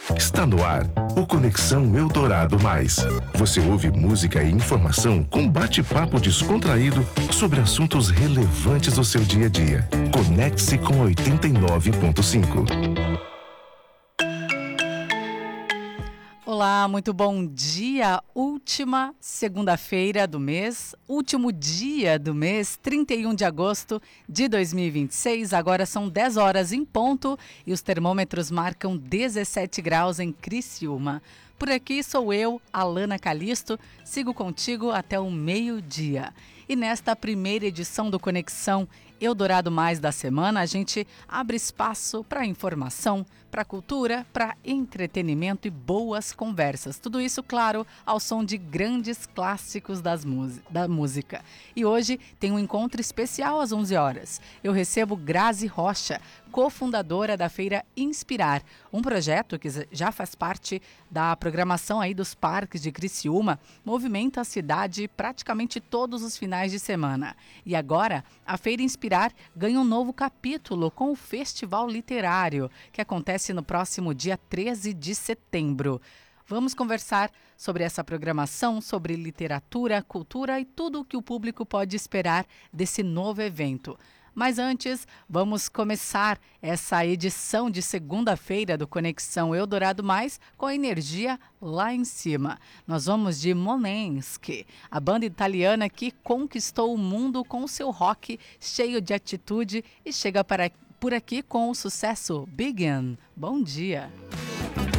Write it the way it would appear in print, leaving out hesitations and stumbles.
Está no ar o Conexão Eldorado Mais. Você ouve música e informação com bate-papo descontraído sobre assuntos relevantes do seu dia a dia. Conecte-se com 89.5. Olá, muito bom dia. Última segunda-feira do mês, último dia do mês, 31 de agosto de 2026. Agora são 10 horas em ponto e os termômetros marcam 17 graus em Criciúma. Por aqui sou eu, Alana Calisto, sigo contigo até o meio-dia. E nesta primeira edição do Conexão Eldorado Mais da semana, a gente abre espaço para informação, para cultura, para entretenimento e boas conversas. Tudo isso, claro, ao som de grandes clássicos da música. E hoje tem um encontro especial às 11 horas. Eu recebo Grazi Rocha, cofundadora da Feira Inspirar, um projeto que já faz parte da programação aí dos parques de Criciúma, movimenta a cidade praticamente todos os finais de semana. E agora, a Feira Inspirar ganha um novo capítulo com o Festival Literário, que acontece no próximo dia 13 de setembro. Vamos conversar sobre essa programação, sobre literatura, cultura e tudo o que o público pode esperar desse novo evento. Mas antes, vamos começar essa edição de segunda-feira do Conexão Eldorado Mais com a energia lá em cima. Nós vamos de Måneskin, a banda italiana que conquistou o mundo com seu rock cheio de atitude e chega por aqui com o sucesso Begin. Bom dia!